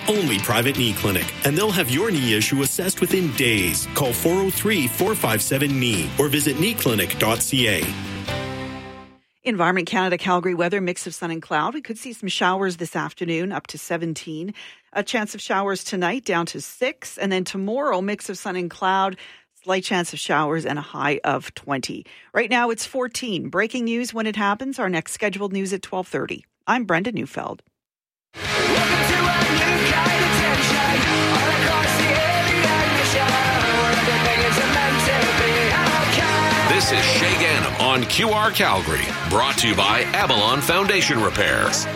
only private knee clinic, and they'll have your knee issue assessed within days. Call 403-457-KNEE or visit kneeclinic.ca. Environment Canada Calgary weather, mix of sun and cloud. We could see some showers this afternoon, up to 17. A chance of showers tonight, down to 6. And then tomorrow, mix of sun and cloud, slight chance of showers and a high of 20. Right now, it's 14. Breaking news when it happens. Our next scheduled news at 12:30. I'm Brenda Neufeld. This is Shay Ganem on QR Calgary, brought to you by Avalon Foundation Repairs.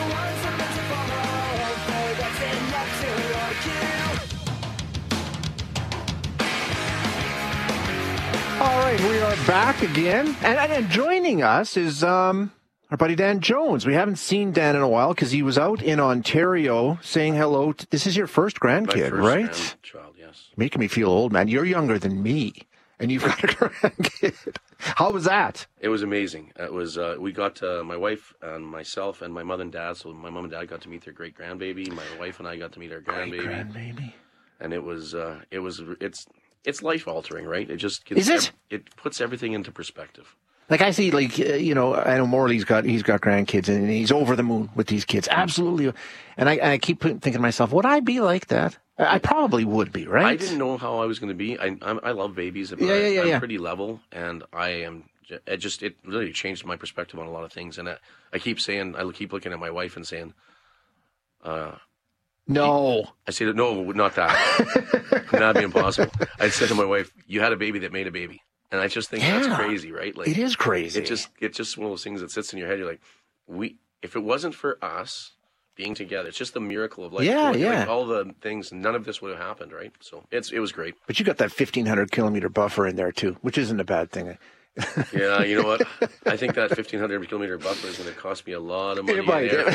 All right, we are back again, and joining us is our buddy Dan Jones. We haven't seen Dan in a while because he was out in Ontario saying hello. This is your first grandkid, right? Grandchild, yes. Making me feel old, man. You're younger than me, and you've got a grandkid. How was that? It was amazing. It was. We got my wife and myself and my mother and dad. So my mom and dad got to meet their great grandbaby. My wife and I got to meet our grandbaby. And it was. It's life altering, right? It just gets, is it? It puts everything into perspective. Like I see, I know Morley's got grandkids, and he's over the moon with these kids, absolutely. And I keep thinking to myself, would I be like that? I probably would be, right? I didn't know how I was going to be. I love babies. But I'm pretty level, and I am. It really changed my perspective on a lot of things. And I keep looking at my wife and saying, no. I said, no, not that. That'd be impossible. I said to my wife, you had a baby that made a baby. And I just think that's crazy, right? Like, it is crazy. It's just one of those things that sits in your head. You're like, if it wasn't for us being together, it's just the miracle of life. Like all the things, none of this would have happened, right? So it was great. But you got that 1,500 kilometer buffer in there too, which isn't a bad thing. Yeah, you know what? I think that 1,500 kilometer buffer is going to cost me a lot of money. It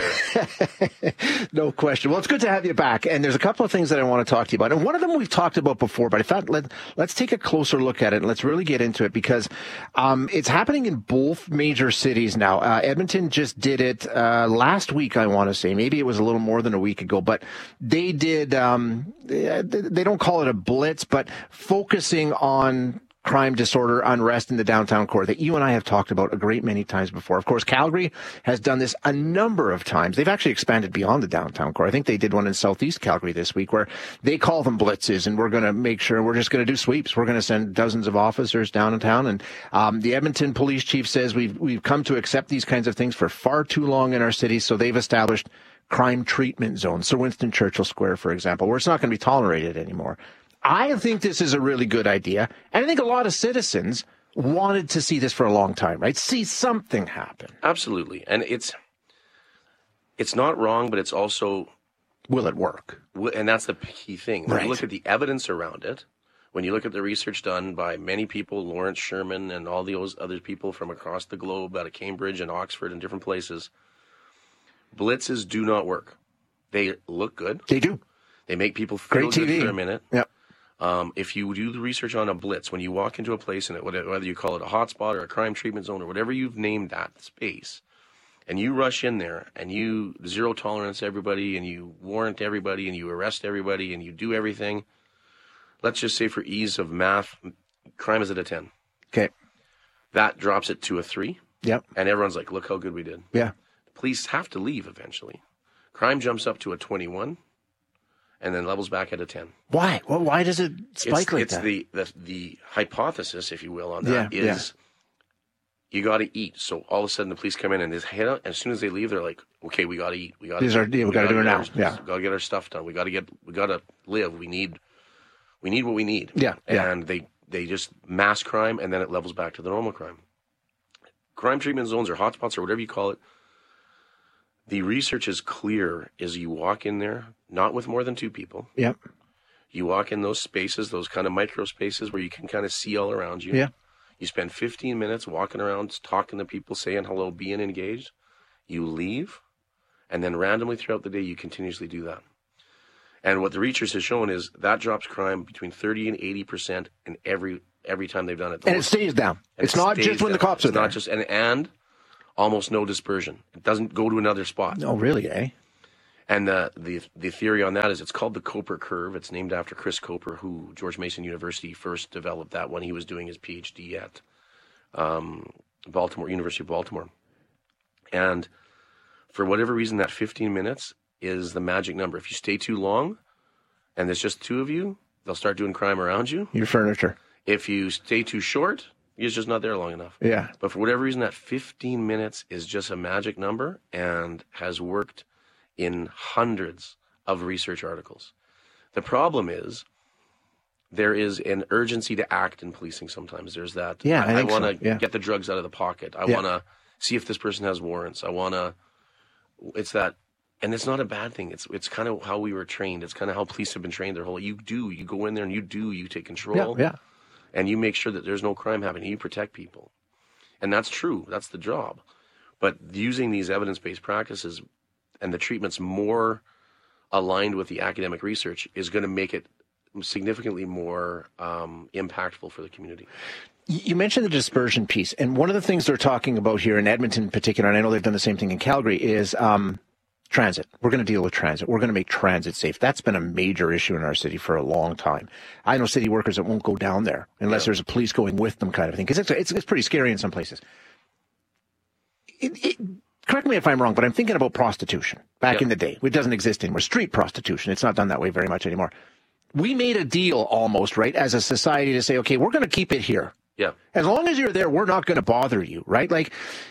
might. No question. Well, it's good to have you back. And there's a couple of things that I want to talk to you about. And one of them we've talked about before, but I thought let's take a closer look at it and let's really get into it because it's happening in both major cities now. Edmonton just did it last week, I want to say. Maybe it was a little more than a week ago, but they did, they don't call it a blitz, but focusing on crime, disorder, unrest in the downtown core that you and I have talked about a great many times before. Of course, Calgary has done this a number of times. They've actually expanded beyond the downtown core. I think they did one in Southeast Calgary this week where they call them blitzes, and we're going to make sure we're just going to do sweeps. We're going to send dozens of officers downtown. And the Edmonton police chief says we've come to accept these kinds of things for far too long in our city, so they've established crime treatment zones. So Winston Churchill Square, for example, where it's not going to be tolerated anymore. I think this is a really good idea, and I think a lot of citizens wanted to see this for a long time, right? See something happen. Absolutely, and it's not wrong, but it's also... Will it work? And that's the key thing. When right. you look at the evidence around it, when you look at the research done by many people, Lawrence Sherman and all those other people from across the globe out of Cambridge and Oxford and different places, blitzes do not work. They look good. They do. They make people feel good for a minute. Yep. If you do the research on a blitz, when you walk into a place, and whether you call it a hotspot or a crime treatment zone or whatever you've named that space, and you rush in there and you zero tolerance everybody and you warrant everybody and you arrest everybody and you do everything, let's just say for ease of math, crime is at a 10. Okay. That drops it to a 3. Yep. And everyone's like, look how good we did. Yeah. The police have to leave eventually. Crime jumps up to a 21. And then levels back at a 10. Why? Well, why does it spike like that? It's the hypothesis, if you will, on that is you got to eat. So all of a sudden the police come in and they head out, and as soon as they leave, they're like, "Okay, we got to eat. We got to do it now. Yeah, we got to get our stuff done. We got to live. We need what we need." Yeah, and they just mass crime, and then it levels back to the normal crime. Crime treatment zones or hotspots or whatever you call it. The research is clear as you walk in there, not with more than 2 people. Yep. You walk in those spaces, those kind of micro spaces where you can kind of see all around you. Yeah. You spend 15 minutes walking around, talking to people, saying hello, being engaged. You leave, and then randomly throughout the day, you continuously do that. And what the research has shown is that drops crime between 30 and 80% in every time they've done it. And it stays down. It's not just when the cops are there. It's not just, and almost no dispersion. It doesn't go to another spot. Oh, really, eh? And the theory on that is it's called the Koper curve. It's named after Chris Koper, who George Mason University first developed that when he was doing his PhD at University of Baltimore. And for whatever reason, that 15 minutes is the magic number. If you stay too long and there's just two of you, they'll start doing crime around you. Your furniture. If you stay too short, you're just not there long enough. Yeah. But for whatever reason, that 15 minutes is just a magic number and has worked in hundreds of research articles. The problem is there is an urgency to act in policing sometimes. There's that, I want to get the drugs out of the pocket. I want to see if this person has warrants. It's that, and it's not a bad thing. It's kind of how we were trained. It's kind of how police have been trained their whole life. You go in there and you take control. Yeah. And you make sure that there's no crime happening. You protect people. And that's true. That's the job. But using these evidence-based practices and the treatments more aligned with the academic research is going to make it significantly more impactful for the community. You mentioned the dispersion piece, and one of the things they're talking about here in Edmonton in particular, and I know they've done the same thing in Calgary, is transit. We're going to deal with transit. We're going to make transit safe. That's been a major issue in our city for a long time. I know city workers that won't go down there unless there's a police going with them kind of thing, because it's pretty scary in some places. Correct me if I'm wrong, but I'm thinking about prostitution back in the day. It doesn't exist anymore. Street prostitution. It's not done that way very much anymore. We made a deal almost, right, as a society to say, okay, we're going to keep it here. Yeah. As long as you're there, we're not going to bother you, right? Like,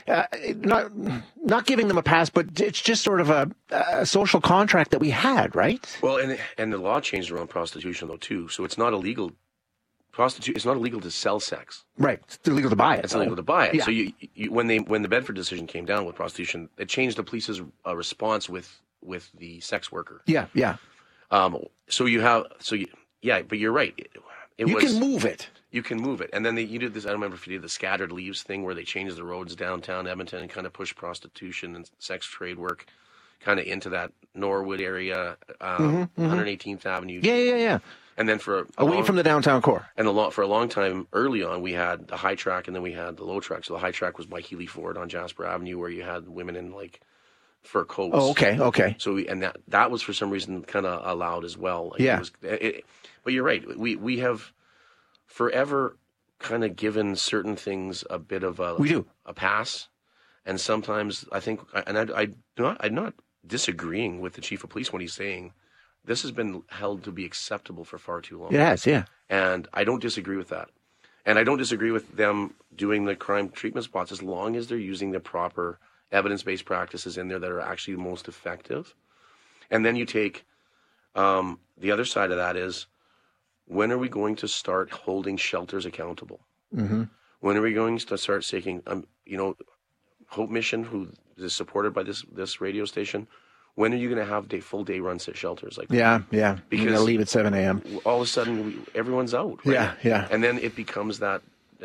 not giving them a pass, but it's just sort of a social contract that we had, right? Well, and the law changed around prostitution though too, so it's not illegal. It's not illegal to sell sex. Right. It's illegal to buy it. It's illegal to buy it. Yeah. So you when the Bedford decision came down with prostitution, it changed the police's response with the sex worker. Yeah. But you're right. You can move it. You can move it. And then you did this, I don't remember if you did the scattered leaves thing where they changed the roads downtown Edmonton and kind of pushed prostitution and sex trade work kind of into that Norwood area, 118th Avenue. Yeah. And then away from the downtown core. And for a long time early on, we had the high track and then we had the low track. So the high track was by Healy Ford on Jasper Avenue where you had women in like fur coats. Oh, okay. So that was for some reason kind of allowed as well. Like but you're right. We have forever kind of given certain things a bit of a pass, and sometimes I think, and I'm not disagreeing with the chief of police when he's saying this has been held to be acceptable for far too long. It has, yeah. And I don't disagree with that, and I don't disagree with them doing the crime treatment spots as long as they're using the proper evidence-based practices in there that are actually the most effective. And then you take the other side of that is, when are we going to start holding shelters accountable? Mm-hmm. When are we going to start seeking, Hope Mission, who is supported by this radio station, when are you going to have full day runs at shelters like that? Yeah. Because you're going to leave at 7 a.m. All of a sudden, everyone's out. Right? Yeah. And then it becomes that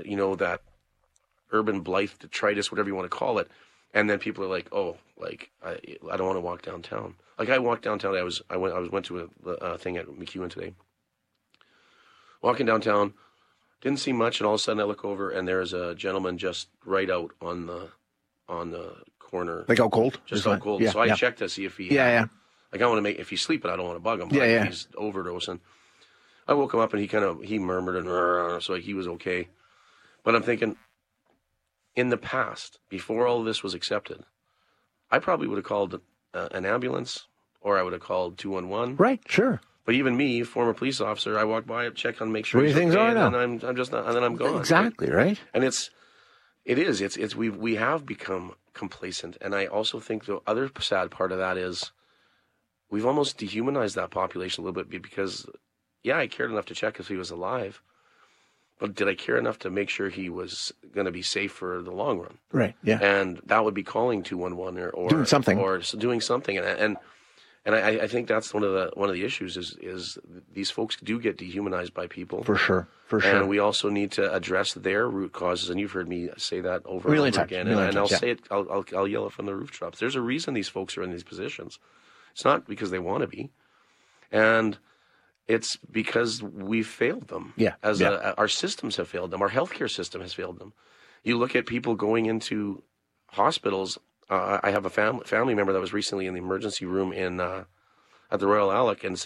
urban blight, detritus, whatever you want to call it. And then people are like, I don't want to walk downtown. Like I walked downtown. I went to a thing at McEwen today. Walking downtown, didn't see much, and all of a sudden I look over and there's a gentleman just right out on the corner. Like out cold? Just out cold. Yeah, so I checked to see if he like I want to if he's sleeping, I don't want to bug him. But if he's overdosing. I woke him up and he murmured and so he was okay. But I'm thinking, in the past, before all of this was accepted, I probably would have called an ambulance or I would have called 211. Right, sure. But even me, former police officer, I walk by, check on, make sure he's things okay, are now. and I'm just not, and then I'm gone. Exactly, right? And we have become complacent, and I also think the other sad part of that is we've almost dehumanized that population a little bit because, I cared enough to check if he was alive, but did I care enough to make sure he was going to be safe for the long run? Right. Yeah. And that would be calling 211 or doing something, And I think that's one of the issues is these folks do get dehumanized by people. For sure. And we also need to address their root causes. And you've heard me say that over and over again. And I'll say it. I'll yell it from the rooftops. There's a reason these folks are in these positions. It's not because they want to be, and it's because we've failed them. Our systems have failed them. Our healthcare system has failed them. You look at people going into hospitals I have a family member that was recently in the emergency room at the Royal Alec and